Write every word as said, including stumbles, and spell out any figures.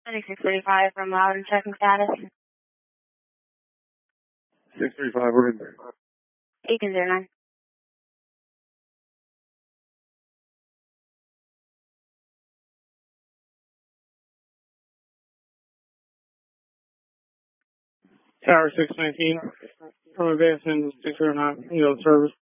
six thirty-five from Loudon, checking status. six thirty-five, we're in there. Beacon zero nine. Tower six nineteen, from advancing six zero nine, you know, service.